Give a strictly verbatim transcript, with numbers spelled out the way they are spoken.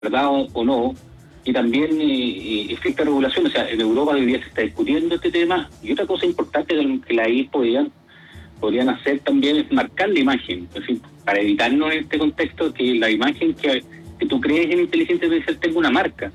verdad o, o no, y también eh, existe regulación. O sea, en Europa hoy día se está discutiendo este tema, y otra cosa importante que la I podrían, podrían hacer también es marcar la imagen, es decir, para evitarnos en este contexto que la imagen que, que tú crees en inteligencia artificial tenga una marca.